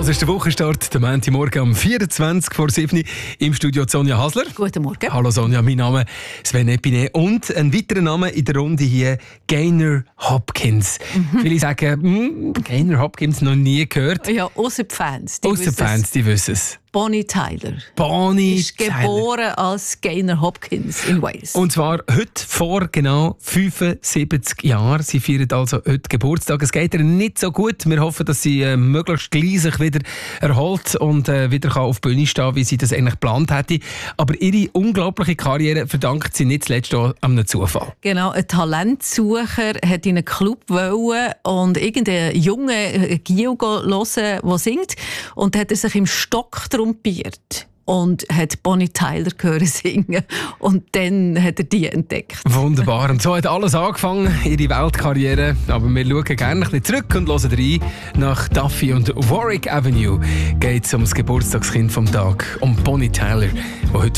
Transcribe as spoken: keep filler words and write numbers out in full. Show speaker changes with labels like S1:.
S1: Das ist der Wochenstart, der Montagmorgen um vierundzwanzig vor sieben im Studio Sonja Hasler.
S2: Guten Morgen.
S1: Hallo Sonja, mein Name ist Sven Epine und ein weiterer Name in der Runde hier, Gaynor Hopkins. Mhm. Viele sagen, hm, Gaynor Hopkins noch nie gehört.
S2: Ja, außer die Fans. Die
S1: Außer die Fans, die wissen es.
S2: Bonnie Tyler.
S1: Bonnie
S2: ist geboren als Gaynor Hopkins in Wales.
S1: Und zwar heute vor genau fünfundsiebzig Jahren. Sie feiert also heute Geburtstag. Es geht ihr nicht so gut. Wir hoffen, dass sie äh, möglichst gleich sich wieder erholt und äh, wieder kann auf die Bühne stehen, wie sie das eigentlich geplant hätte. Aber ihre unglaubliche Karriere verdankt sie nicht zuletzt auch einem Zufall.
S2: Genau, ein Talentsucher hat in einen Club wollen und irgendeinen jungen Gio hören, der singt. Und hat er sich im Stock trompiert und hat Bonnie Tyler hören singen. Und dann hat er die entdeckt.
S1: Wunderbar. Und so hat alles angefangen, ihre Weltkarriere. Aber wir schauen gerne ein bisschen zurück und hören rein. Nach Duffy und Warwick Avenue geht es um das Geburtstagskind vom Tag, um Bonnie Tyler, die heute